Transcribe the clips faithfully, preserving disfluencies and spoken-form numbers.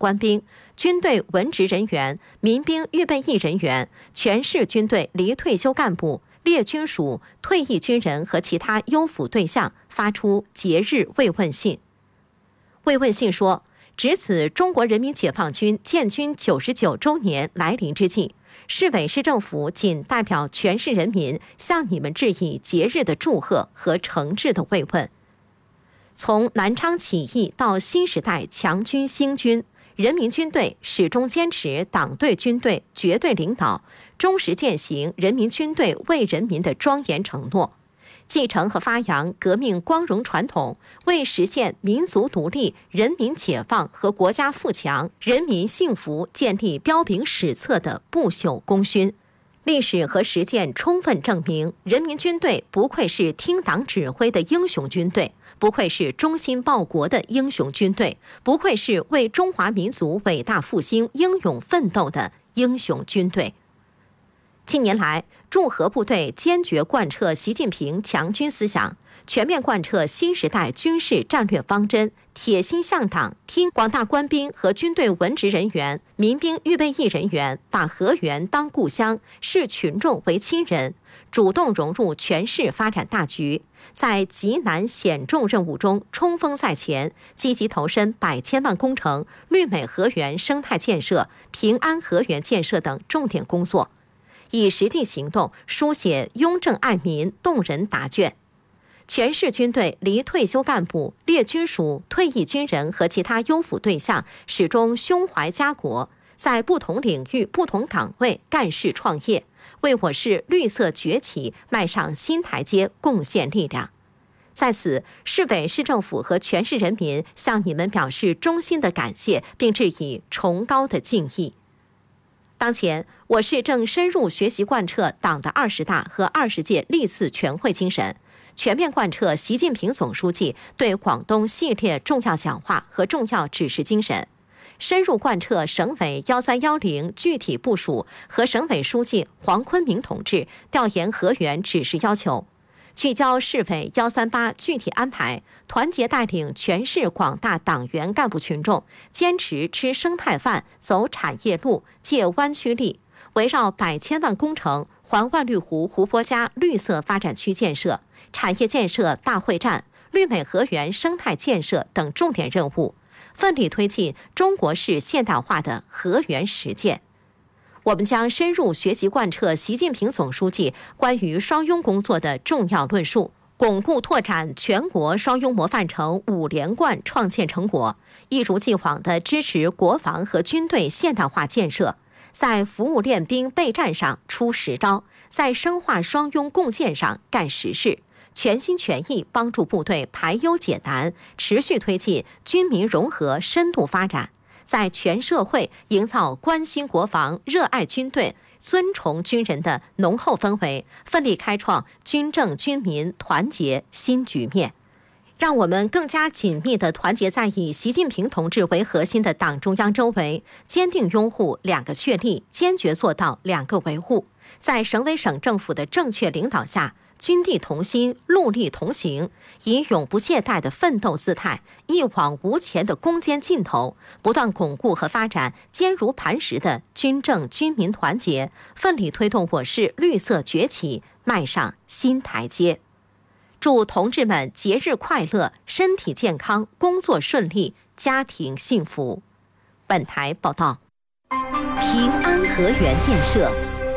官兵、军队文职人员、民兵预备役人员、全市军队离退休干部、列军属、退役军人和其他优抚对象发出节日慰问信。慰问信说，值此中国人民解放军建军九十九周年来临之际，市委市政府仅代表全市人民向你们致以节日的祝贺和诚挚的慰问。从南昌起义到新时代强军兴军，人民军队始终坚持党对军队绝对领导，忠实践行人民军队为人民的庄严承诺，继承和发扬革命光荣传统，为实现民族独立、人民解放和国家富强、人民幸福建立彪炳史册的不朽功勋。历史和实践充分证明，人民军队不愧是听党指挥的英雄军队，不愧是忠心报国的英雄军队，不愧是为中华民族伟大复兴英勇奋斗的英雄军队。近年来，驻河部队坚决贯彻习近平强军思想，全面贯彻新时代军事战略方针，铁心向党，听广大官兵和军队文职人员、民兵预备役人员，把河源当故乡，视群众为亲人，主动融入全市发展大局，在极难险重任务中冲锋在前，积极投身百千万工程、绿美河源生态建设、平安河源建设等重点工作，以实际行动书写雍正爱民动人答卷。全市军队离退休干部、列军属、退役军人和其他优抚对象始终胸怀家国，在不同领域、不同岗位干事创业，为我市绿色崛起迈上新台阶贡献力量。在此，市委市政府和全市人民向你们表示衷心的感谢，并致以崇高的敬意。当前，我市正深入学习贯彻党的二十大和二十届历次全会精神，全面贯彻习近平总书记对广东系列重要讲话和重要指示精神，深入贯彻省委幺三幺零具体部署和省委书记黄坤明同志调研河源指示要求，聚焦市委幺三八具体安排，团结带领全市广大党员干部群众，坚持吃生态饭、走产业路、借湾区力，围绕百千万工程、环万绿湖湖泊加绿色发展区建设、产业建设大会战、绿美河源生态建设等重点任务，奋力推进中国式现代化的河源实践。我们将深入学习贯彻习近平总书记关于双拥工作的重要论述，巩固拓展全国双拥模范城五连冠创建成果，一如既往地支持国防和军队现代化建设，在服务练兵备战上出实招，在深化双拥共建上干实事，全心全意帮助部队排忧解难，持续推进军民融合深度发展，在全社会营造关心国防、热爱军队、尊崇军人的浓厚氛围，奋力开创军政军民团结新局面。让我们更加紧密地团结在以习近平同志为核心的党中央周围，坚定拥护两个确立，坚决做到两个维护。在省委省政府的正确领导下，军地同心，戮力同行，以永不懈怠的奋斗姿态，一往无前的攻坚劲头，不断巩固和发展坚如磐石的军政军民团结，奋力推动我市绿色崛起迈上新台阶。祝同志们节日快乐，身体健康，工作顺利，家庭幸福。本台报道。平安河源建设。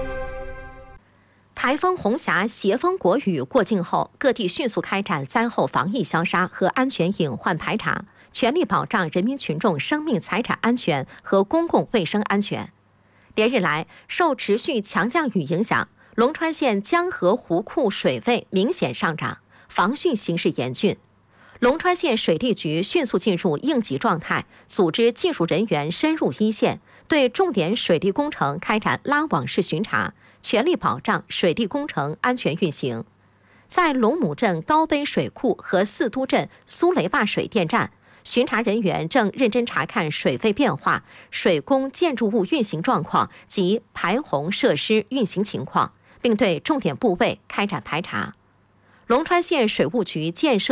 台风红霞携风国雨过境后，各地迅速开展灾后防疫消杀和安全隐患排查，全力保障人民群众生命财产安全和公共卫生安全。连日来，受持续强降雨影响，龙川县江河湖库水位明显上涨，防汛形势严峻。龙川县水利局迅速进入应急状态，组织技术人员深入一线，对重点水利工程开展拉网式巡查，全力保障水利工程安全运行。在龙母镇高碑水库和四都镇苏雷坝水电站，巡查人员正认真查看水位变化、水工建筑物运行状况及排洪设施运行情况，并对重点部位开展排查。龙川县水务局建设